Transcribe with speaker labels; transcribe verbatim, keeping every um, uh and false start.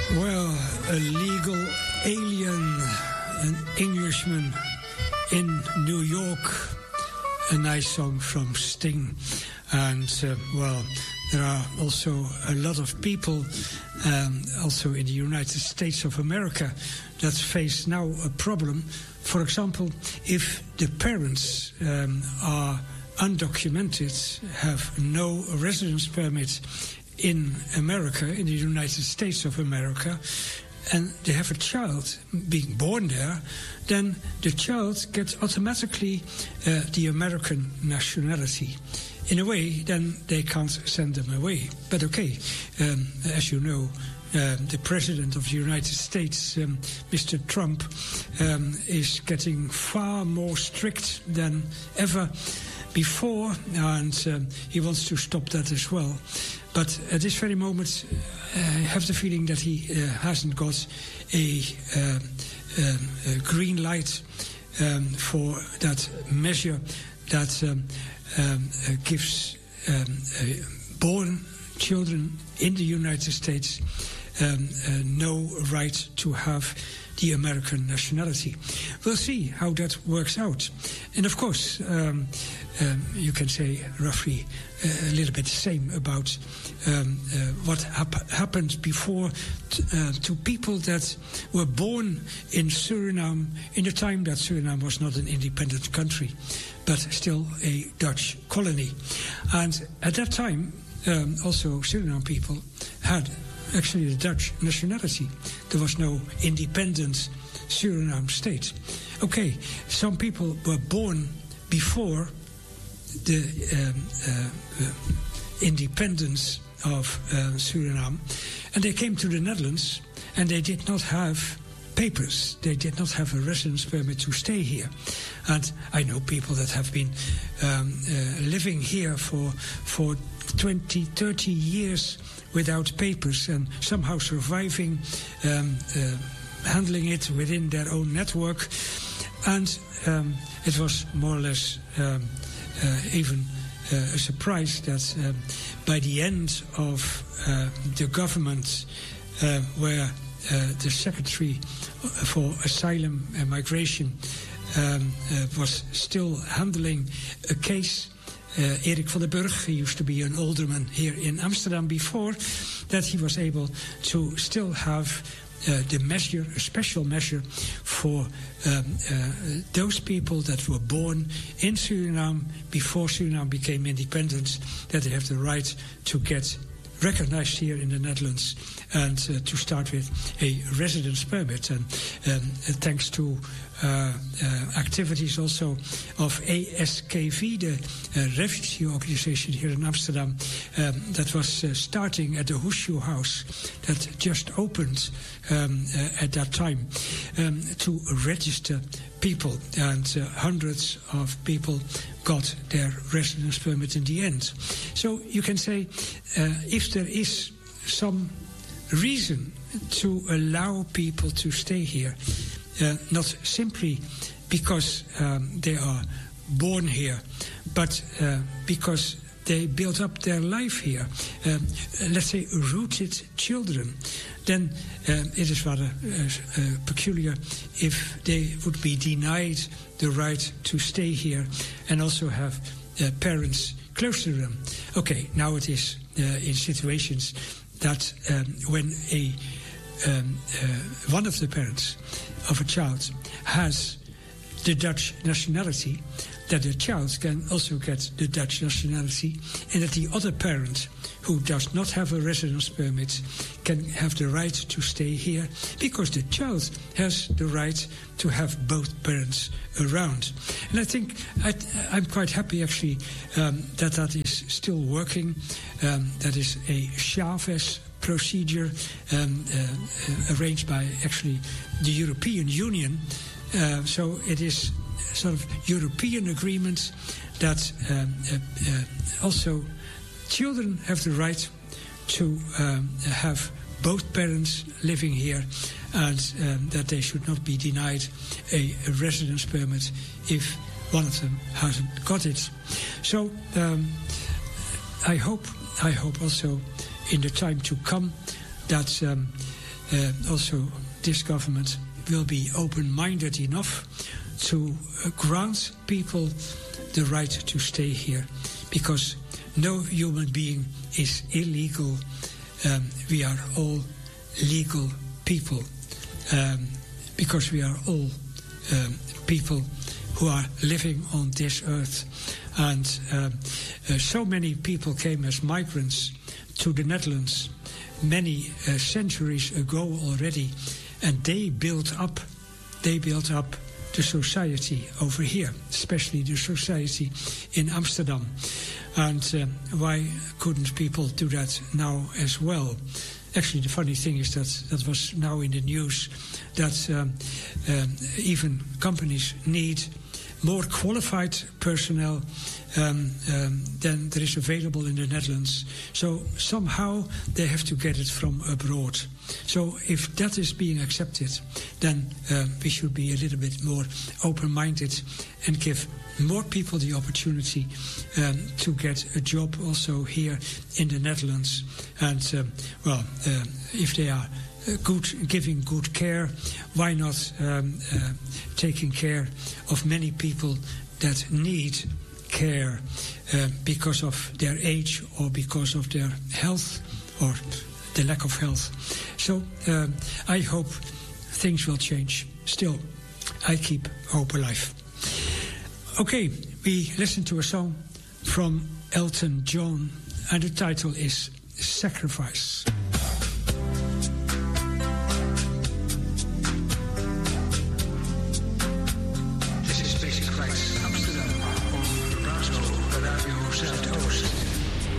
Speaker 1: Well, a legal alien, an Englishman in New York. A nice song from Sting. And, uh, well, there are also a lot of people, um, also in the United States of America, that face now a problem. For example, if the parents um, are undocumented, have no residence permit in America, in the United States of America, and they have a child being born there, then the child gets automatically uh, the American nationality. In a way, then they can't send them away. But okay, um, as you know, uh, the President of the United States, um, Mister Trump, um, is getting far more strict than ever before, and um, he wants to stop that as well. But at this very moment, uh, I have the feeling that he uh, hasn't got a, uh, um, a green light um, for that measure that um, um, uh, gives um, uh, born children in the United States um, uh, no right to have the American nationality. We'll see how that works out. And of course, um, um, you can say roughly uh, a little bit the same about um, uh, what hap- happened before t- uh, to people that were born in Suriname in the time that Suriname was not an independent country, but still a Dutch colony. And at that time, um, also Suriname people had actually the Dutch nationality. There was no independent Suriname state. Okay, some people were born before the um, uh, uh, independence of uh, Suriname, and they came to the Netherlands, and they did not have papers. They did not have a residence permit to stay here. And I know people that have been um, uh, living here for for twenty, thirty years without papers and somehow surviving, um, uh, handling it within their own network. And um, it was more or less um, uh, even uh, a surprise that um, by the end of uh, the government, uh, where uh, the Secretary for Asylum and Migration um, uh, was still handling a case, Uh, Erik van den Burg, he used to be an alderman here in Amsterdam before, that he was able to still have uh, the measure, a special measure for um, uh, those people that were born in Suriname before Suriname became independent, that they have the right to get recognized here in the Netherlands and uh, to start with a residence permit. And um, thanks to uh, uh, activities also of A S K V, the uh, refugee organization here in Amsterdam, um, that was uh, starting at the Hoesje House that just opened um, uh, at that time um, to register people, and uh, hundreds of people got their residence permit in the end. So you can say, uh, if there is some reason to allow people to stay here, uh, not simply because um, they are born here, but uh, because they built up their life here, um, let's say rooted children, then um, it is rather uh, uh, peculiar if they would be denied the right to stay here and also have uh, parents close to them. Okay, now it is uh, in situations that um, when a um, uh, one of the parents of a child has the Dutch nationality, that the child can also get the Dutch nationality, and that the other parent who does not have a residence permit can have the right to stay here, because the child has the right to have both parents around. And I think I, I'm quite happy actually um, that that is still working. Um, that is a Chavez procedure um, uh, arranged by actually the European Union. Uh, so it is sort of European agreement that um, uh, uh, also children have the right to um, have both parents living here, and um, that they should not be denied a, a residence permit if one of them hasn't got it. So um, I hope, I hope also in the time to come that um, uh, also this government will be open-minded enough to uh, grant people the right to stay here, because no human being is illegal. Um, we are all legal people, um, because we are all um, people who are living on this earth. And um, uh, so many people came as migrants to the Netherlands many uh, centuries ago already, and they built up, they built up the society over here, especially the society in Amsterdam. And um, why couldn't people do that now as well? Actually, the funny thing is that that was now in the news, that um, um, even companies need more qualified personnel um, um, than there is available in the Netherlands. So somehow they have to get it from abroad. So if that is being accepted, then uh, we should be a little bit more open-minded and give more people the opportunity um, to get a job also here in the Netherlands. And um, well, uh, if they are uh, good, giving good care, why not um, uh, taking care of many people that need care uh, because of their age or because of their health or the lack of health. So uh, I hope things will change. Still, I keep hope alive. Okay, we listen to a song from Elton John, and the title is Sacrifice.